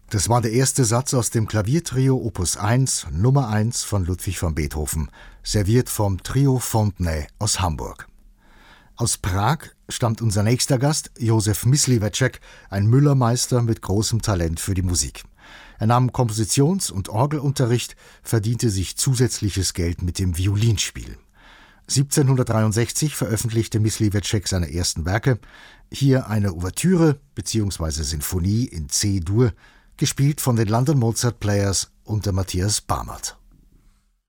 Das war der erste Satz aus dem Klaviertrio Opus 1, Nummer 1 von Ludwig van Beethoven, serviert vom Trio Fontenay aus Hamburg. Aus Prag stammt unser nächster Gast, Josef Mysliveček, ein Müllermeister mit großem Talent für die Musik. Er nahm Kompositions- und Orgelunterricht, verdiente sich zusätzliches Geld mit dem Violinspiel. 1763 veröffentlichte Mysliveček seine ersten Werke. Hier eine Ouvertüre bzw. Sinfonie in C-Dur, gespielt von den London Mozart Players unter Matthias Barmert.